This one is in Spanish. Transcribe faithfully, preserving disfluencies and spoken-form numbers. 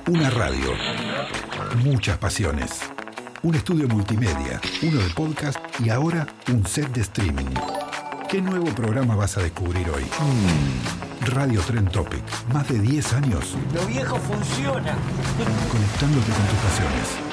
Una radio, muchas pasiones, un estudio multimedia, uno de podcast y ahora un set de streaming. ¿Qué nuevo programa vas a descubrir hoy? Mm, Radio Trend Topic, más de diez años. Lo viejo funciona. Conectándote con tus pasiones.